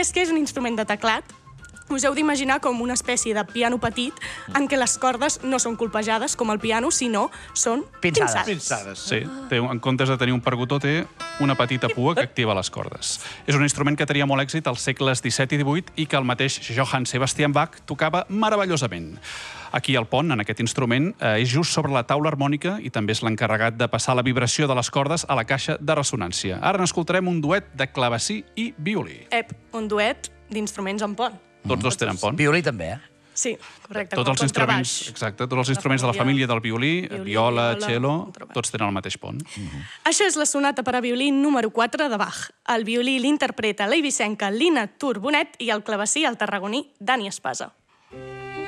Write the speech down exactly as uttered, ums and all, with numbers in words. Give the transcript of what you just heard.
és que és un instrument de teclat. Us heu d'imaginar com una espècie de piano petit en què les cordes no són colpejades com el piano, sinó són Pinçades. pinçades. Pinçades. Sí, té, en comptes de tenir un percutó, té una petita pua que activa les cordes. És un instrument que tenia molt èxit als segles disset i divuit i que el mateix Johann Sebastian Bach tocava meravellosament. Aquí al pont, en aquest instrument, eh, és just sobre la taula harmònica i també és l'encarregat de passar la vibració de les cordes a la caixa de ressonància. Ara n'escoltarem un duet de clavecí i violí. Ep, un duet d'instruments en pont. Tots dos tenen pont. Violí també, eh? Sí, correcte. Tots com els el instruments, contrabaix. exacte, tots els instruments de la família del violí, violí, viola, viola, cello, contrabaix. tots tenen el mateix pont. Això és la sonata per a violí número quatre de Bach. El violí l'interpreta l'eivissenca Lina Tur Bonet i el clavecí el tarragoní Dani Espasa.